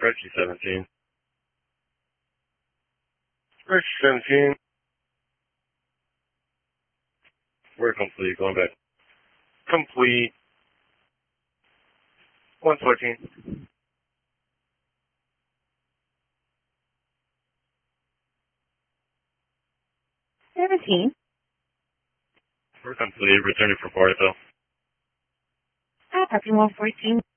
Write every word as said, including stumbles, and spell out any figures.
Rescue seventeen. Rescue seventeen. We're complete. Going back. Complete. one fourteen. seventeen. We're complete. Returning for Barstow. Copy one fourteen.